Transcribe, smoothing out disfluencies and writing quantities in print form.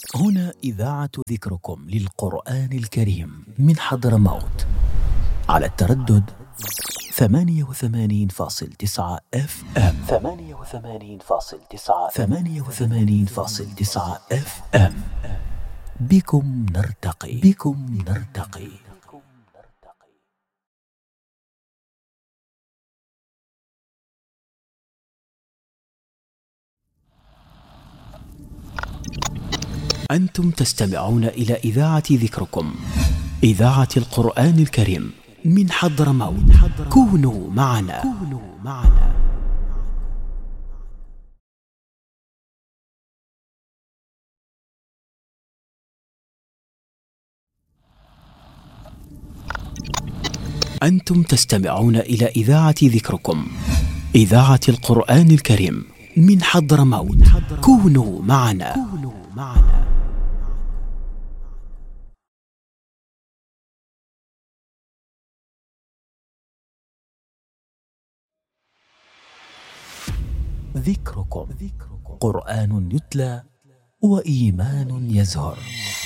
هنا إذاعة ذكركم للقرآن الكريم من حضرموت على التردد 88.9 FM 88.9 FM. بكم نرتقي. أنتم تستمعون إلى إذاعة ذكركم، إذاعة القرآن الكريم من حضرموت. كونوا معنا. أنتم تستمعون إلى إذاعة ذكركم، إذاعة القرآن الكريم من حضرموت. كونوا معنا. ذكركم قرآن يتلى وإيمان يزهر.